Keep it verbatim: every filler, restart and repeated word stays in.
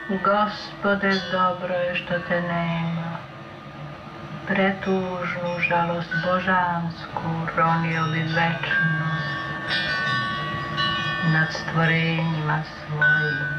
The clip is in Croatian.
Gospode, dobro je što te nema. Pretužnu žalost božansku ronio bi večnost nad stvorenjima svojim.